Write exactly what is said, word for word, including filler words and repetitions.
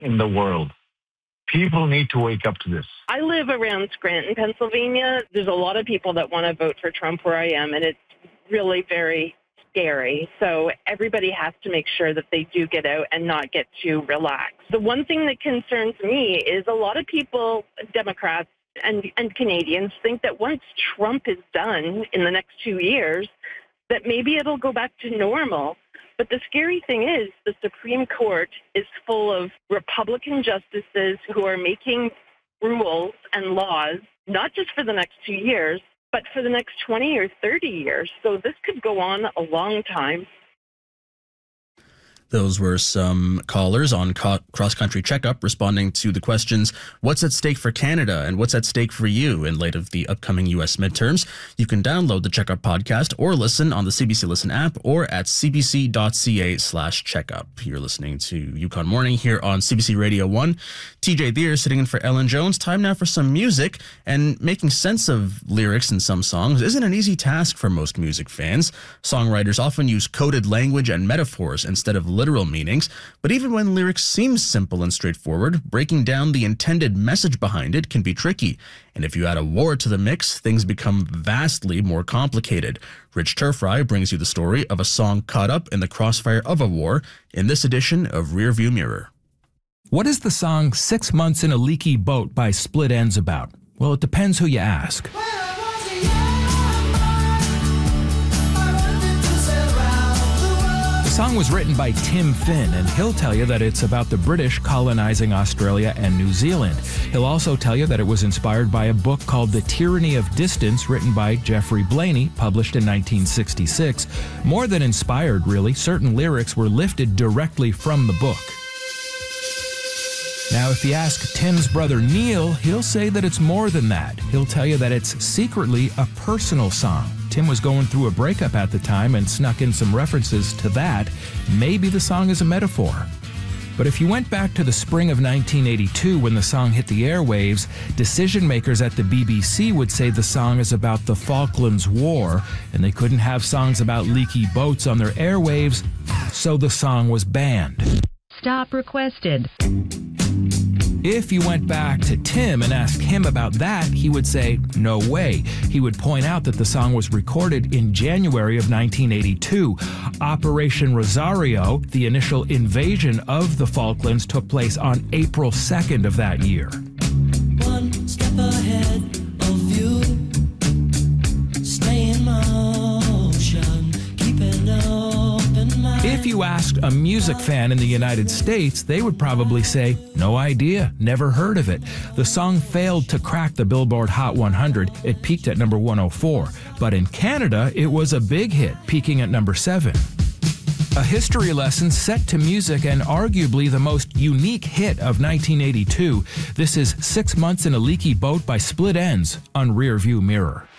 in the world. People need to wake up to this. I live around Scranton, Pennsylvania. There's a lot of people that want to vote for Trump where I am, and it's really very scary. So everybody has to make sure that they do get out and not get too relaxed. The one thing that concerns me is a lot of people, Democrats and, and Canadians, think that once Trump is done in the next two years, that maybe it'll go back to normal. But the scary thing is the Supreme Court is full of Republican justices who are making rules and laws, not just for the next two years, but for the next twenty or thirty years. So this could go on a long time. Those were some callers on Co- Cross Country Checkup responding to the questions, what's at stake for Canada and what's at stake for you in light of the upcoming U S midterms? You can download the Checkup podcast or listen on the C B C Listen app or at cbc.ca slash checkup. You're listening to Yukon Morning here on C B C Radio one. T J Deere sitting in for Ellen Jones. Time now for some music, and making sense of lyrics in some songs isn't an easy task for most music fans. Songwriters often use coded language and metaphors instead of literal meanings, but even when lyrics seem simple and straightforward, breaking down the intended message behind it can be tricky. And if you add a war to the mix, things become vastly more complicated. Rich Turfry brings you the story of a song caught up in the crossfire of a war in this edition of Rearview Mirror. What is the song Six Months in a Leaky Boat by Split Enz about? Well, it depends who you ask. The song was written by Tim Finn, and he'll tell you that it's about the British colonizing Australia and New Zealand. He'll also tell you that it was inspired by a book called The Tyranny of Distance, written by Geoffrey Blaney, published in nineteen sixty-six. More than inspired, really, certain lyrics were lifted directly from the book. Now, if you ask Tim's brother Neil, he'll say that it's more than that. He'll tell you that it's secretly a personal song. Tim was going through a breakup at the time and snuck in some references to that. Maybe the song is a metaphor. But if you went back to the spring of nineteen eighty-two when the song hit the airwaves, decision makers at the B B C would say the song is about the Falklands War, and they couldn't have songs about leaky boats on their airwaves, so the song was banned. Stop requested. If you went back to Tim and asked him about that, he would say, no way. He would point out that the song was recorded in January of nineteen eighty-two. Operation Rosario, the initial invasion of the Falklands, took place on April second of that year. One step ahead of you, stay in motion, keep it open mind. If you asked a music fan in the United States, they would probably say, no idea, never heard of it. The song failed to crack the Billboard Hot one hundred. It peaked at number one oh four. But in Canada, it was a big hit, peaking at number seven. A history lesson set to music and arguably the most unique hit of nineteen eighty-two. This is Six Months in a Leaky Boat by Split Enz on Rearview Mirror.